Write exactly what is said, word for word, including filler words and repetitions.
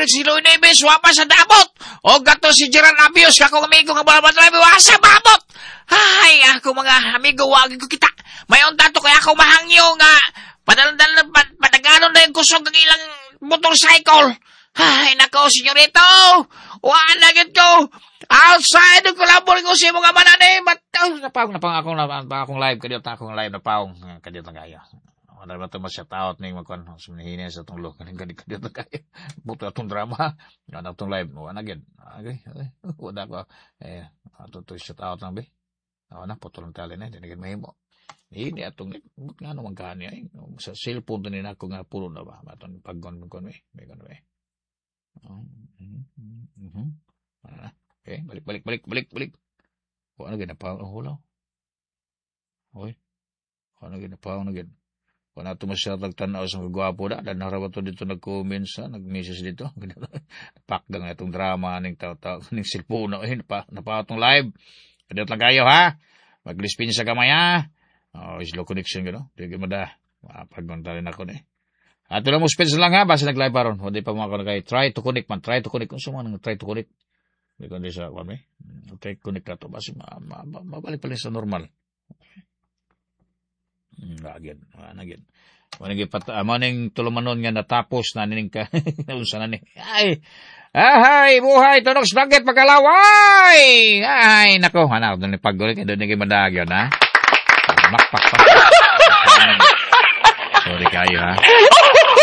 si Louie Neves, wapa sa dabot. O gato si Gerard Abios, kakong amigo nga balabat na wasa babot. Ay, ako mga amigo, wag ko kita. Mayon tato kaya ako mahangyo nga. Padalan-dalan, padaganon na yung kusog ng ilang motorcycle. Ay, nako, senyorito. Waan na git ko. Outside, nagkulabor ko si mga mananay. Mataw, napawang, napawang akong, napawang akong live. Kadiyot na akong live, napawang. Kadiyot na kaya. Wala ba ito masya taot na yung magkon. Suminihinin sa itong look. Kadiyot na kaya. Buto itong drama. Yan itong live. Waan na git. Okay, okay. Wala ko. Eh, ito ito siya taot lang, be. Ako na, putulong tali na. Dinigin mahimo. Hindi atong nga naman kanya eh. Sa cellphone to nila ako nga puro na ba. Matong pag-gon mo kon eh. May kon eh. Okay, balik balik balik balik balik. Ko ano ginapaw ang hulaw. Hoy. Ko ano ginapaw na gid. Ko na tumasya tagtanaw sa gwapo da. Dan narawa to dito nag-comment sa, nag-message dito. Pakgang itong drama ning tao-tao ning cellphone na eh. Napa napatong live. Kadiyot lang kayo ha. Mag-lispin sa kamay ha. Oh, slow connection gano. Di ka mada. Mapagmantalin ako na eh. At wala mo spends lang ha. Basta nag-live pa ron. Hindi pa mga kay try to connect man. Try to connect. Kung saan nang try to connect. Hindi ko hindi sa kami. Try to connect ka to. Basta ma ma ma mabalik pa rin sa normal. Nagin. Nagin. Manang ipat. Manang tulumanon nga natapos na nining ka. Unsa na ni. Ay. Ahay. Buhay. Tunog sa dagat pagkalaway. Ay. Nako. Anak. Doon ni paggulik. Doon ni kimadagyan ha. Makpak pa. Sorry kayo ha.